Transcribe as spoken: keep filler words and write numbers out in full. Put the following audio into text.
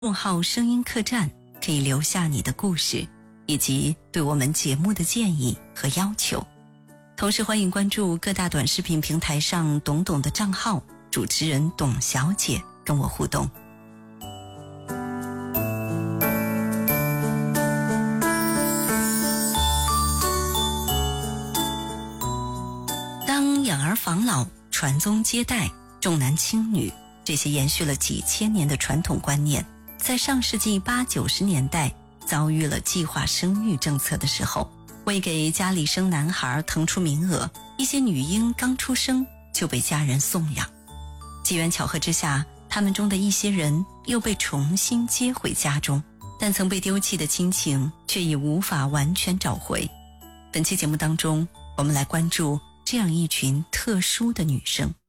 众号声音客栈可以留下你的故事以及对我们节目的建议和要求，同时欢迎关注各大短视频平台上董董的账号，主持人董小姐跟我互动。当养儿防老、传宗接代、重男轻女这些延续了几千年的传统观念在上世纪八九十年代遭遇了计划生育政策的时候，为给家里生男孩腾出名额，一些女婴刚出生就被家人送养。机缘巧合之下，他们中的一些人又被重新接回家中，但曾被丢弃的亲情却已无法完全找回。本期节目当中，我们来关注这样一群特殊的女生。